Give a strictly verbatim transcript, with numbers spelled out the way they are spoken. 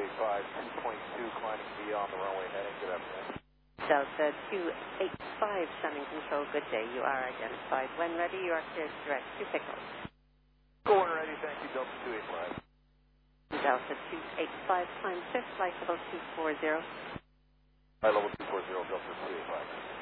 eight five, two point two, climbing V on the runway heading. Good afternoon. Delta two eight five, Sunning Control, good day. You are identified. When ready, you are cleared to direct to Pickles. Go on ready, thank you, Delta two eight five. Delta two eight five, climb fifth, flight level two four zero. Flight level two four zero, Delta two eight five.